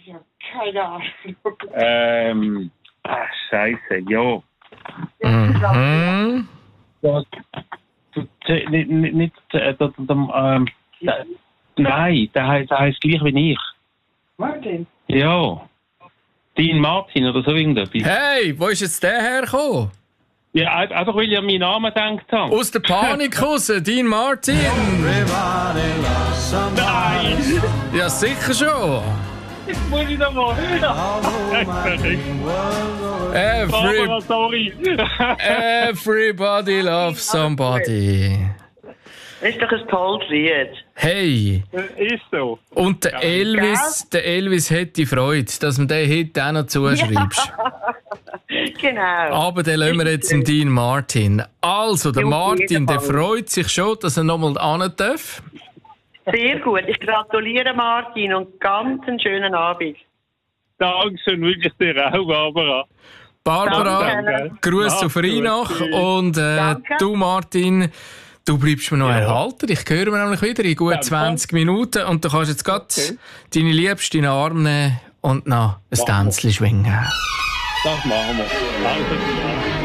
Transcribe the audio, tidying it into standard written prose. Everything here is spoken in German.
Ja, keine Ahnung. Scheiße, ja. Mhm. Nein, der heisst gleich wie ich. Martin? Ja. Dean Martin oder so irgendetwas. Hey, wo ist jetzt der hergekommen? Ja, einfach weil ich an meinen Namen gedacht habe. Aus der Panik raus, Dean Martin. Nein! Ja, sicher schon. Jetzt muss ich da mal Barbara, sorry. Everybody loves somebody. Das ist doch ein tolles Lied. Hey, Ist so. und der Elvis hätte Freude, dass du den Hit auch noch zuschreibst. Genau. Aber den lassen wir jetzt dem Dean Martin. Also, der Ja, auf Martin, jeden der Fall. freut sich schon, dass er nochmal ran darf. Sehr gut. Ich gratuliere Martin und ganz einen schönen Abend. Dankeschön, wirklich dir auch, Barbara. Barbara, Danke. Gruß auf Mach's gut. Rheinach. Tschüss. Und Danke. du, Martin, du bleibst mir noch erhalten. Ich höre mir nämlich wieder in gut Ja, 20 Minuten. Und du kannst jetzt gerade deine Liebste in den Arm nehmen und noch ein Tänzchen schwingen. Das machen wir. Danke.